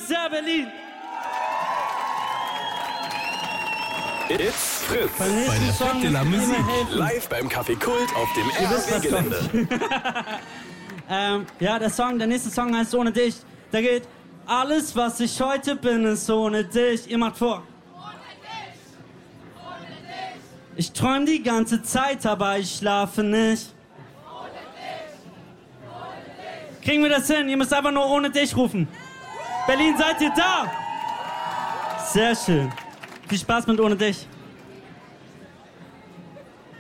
sehr, Berlin. It's Fritz. Beim nächsten Bei der Song Fête de la müssen wir Musique. helfen. Live beim Café Kult auf dem wisst, was RB-Gelände. Ja, der nächste Song heißt Ohne dich. Da geht: Alles, was ich heute bin, ist ohne dich. Ihr macht vor. Ich träum die ganze Zeit, aber ich schlafe nicht. Kriegen wir das hin? Ihr müsst einfach nur ohne dich rufen. Berlin, seid ihr da? Sehr schön. Viel Spaß mit Ohne dich.